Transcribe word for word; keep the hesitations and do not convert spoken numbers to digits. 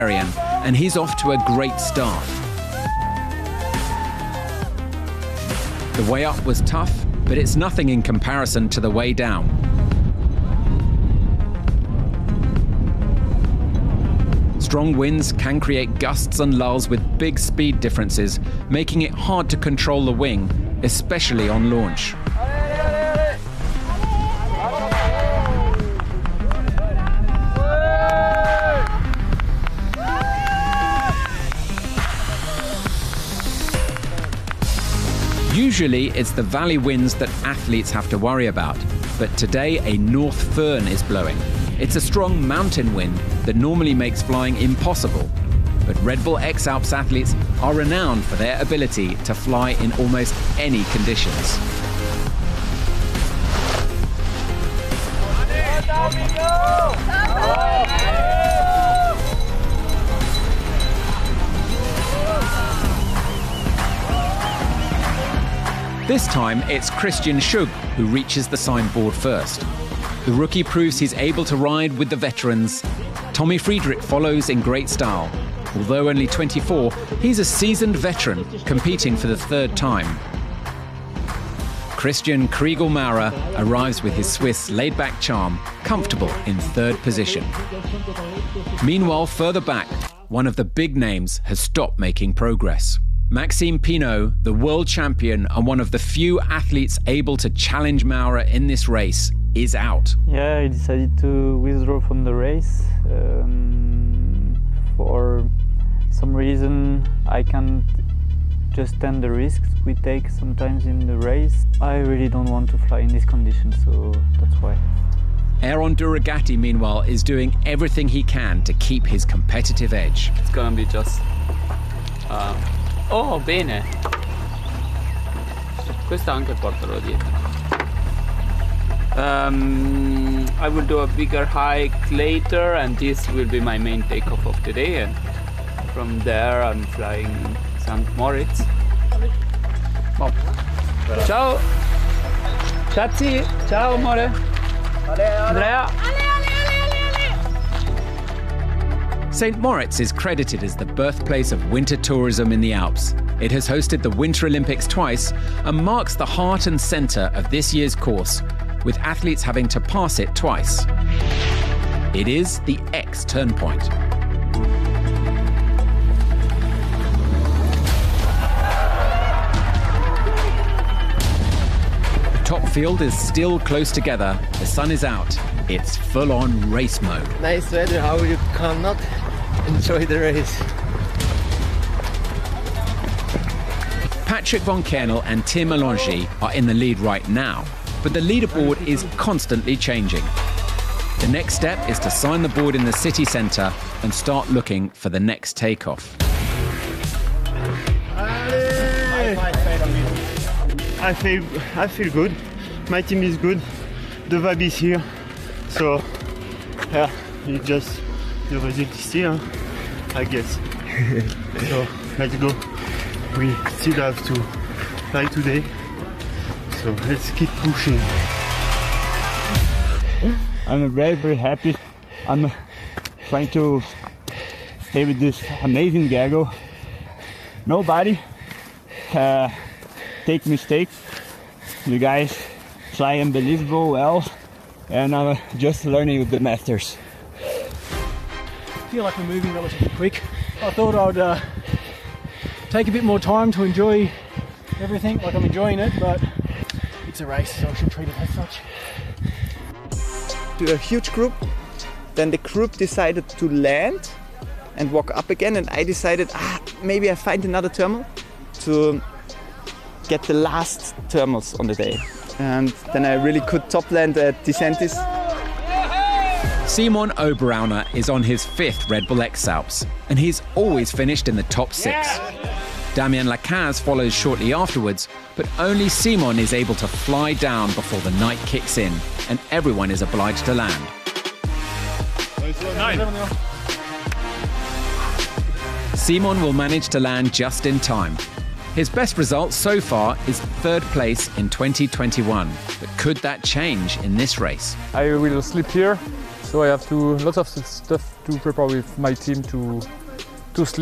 and he's off to a great start. The way up was tough, but it's nothing in comparison to the way down. Strong winds can create gusts and lulls with big speed differences, making it hard to control the wing, especially on launch. Usually, it's the valley winds that athletes have to worry about, but today a north föhn is blowing. It's a strong mountain wind that normally makes flying impossible. But Red Bull X-Alps athletes are renowned for their ability to fly in almost any conditions. This time, it's Christian Schug who reaches the signboard first. The rookie proves he's able to ride with the veterans. Tommy Friedrich follows in great style. Although only twenty-four, he's a seasoned veteran, competing for the third time. Christian Kriegel-Maurer arrives with his Swiss laid-back charm, comfortable in third position. Meanwhile, further back, one of the big names has stopped making progress. Maxime Pinot, the world champion and one of the few athletes able to challenge Maurer in this race, is out. Yeah, I decided to withdraw from the race. Um, for some reason, I can't just stand the risks we take sometimes in the race. I really don't want to fly in this condition, so that's why. Aron Duragatti, meanwhile, is doing everything he can to keep his competitive edge. It's gonna be just... Uh, oh, bene! Questo anche porterò dietro. Um, I will do a bigger hike later, and this will be my main takeoff of the day. And from there, I'm flying Sankt Moritz. Boh. Ciao! Schatzi! Ciao, amore! Andrea! Saint Moritz is credited as the birthplace of winter tourism in the Alps. It has hosted the Winter Olympics twice and marks the heart and centre of this year's course, with athletes having to pass it twice. It is the X turn point. The top field is still close together. The sun is out. It's full-on race mode. Nice weather, how you cannot enjoy the race. Patrick von Kernel and Tim Alongi are in the lead right now, but the leaderboard is constantly changing. The next step is to sign the board in the city centre and start looking for the next takeoff. I feel, I feel good. My team is good. The vibe is here. So, yeah, it just, the result is here, I guess. So, let's go. We still have to fly today. So, let's keep pushing. I'm very, very happy. I'm trying to stay with this amazing Gago. Nobody uh, take mistakes. You guys fly unbelievable well, and I'm just learning with the masters. I feel like we're moving relatively quick. I thought I'd uh, take a bit more time to enjoy everything, like I'm enjoying it, but it's a race, so I should treat it as such. To a huge group, then the group decided to land and walk up again, and I decided, ah, maybe I find another terminal to get the last terminals on the day. And then I really could top land at DeSantis. Simon Oberauner is on his fifth Red Bull X-Alps, and he's always finished in the top six. Damien Lacaze follows shortly afterwards, but only Simon is able to fly down before the night kicks in, and everyone is obliged to land. Nine. Simon will manage to land just in time. His best result so far is third place in twenty twenty-one, but could that change in this race? I will sleep here, so I have to lots of stuff to prepare with my team to to sleep.